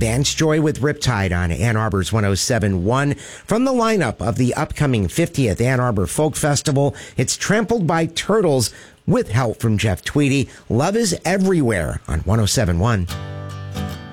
Dance Joy with Riptide on Ann Arbor's 107.1. From the lineup of the upcoming 50th Ann Arbor Folk Festival, it's Trampled by Turtles with help from Jeff Tweedy. Love is Everywhere on 107.1.